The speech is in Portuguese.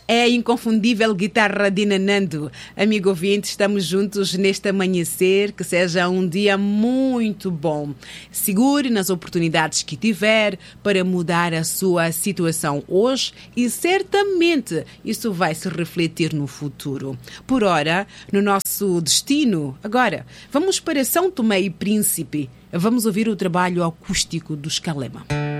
É a inconfundível guitarra de Nanando. Amigo ouvinte, estamos juntos neste amanhecer, que seja um dia muito bom. Segure nas oportunidades que tiver para mudar a sua situação hoje e certamente isso vai se refletir no futuro. Por ora, no nosso destino, agora, vamos para São Tomé e Príncipe. Vamos ouvir o trabalho acústico do Escalema.